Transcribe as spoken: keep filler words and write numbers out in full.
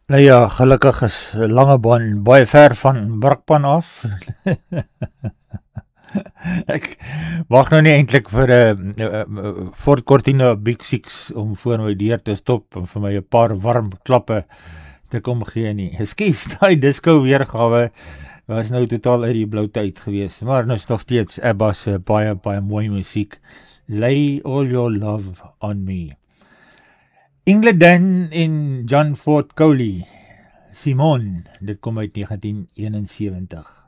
Nou ja, gelukkig is Langebaan baie ver van Brakpan af. Ek wag nou nie eintlik vir 'n uh, uh, Ford Cortina Big Six om voor my deur te stop en vir my 'n paar warm klappe te kom gee nie. Ekskuus, daai disco weergawe was nou totaal uit die blou tyd gewees, maar nou is nog steeds ABBA se baie baie mooi musiek. Lay all your love on me. Ingrid Dan en John Ford Cowley. Simon, dit kom uit negentien eenensewentig.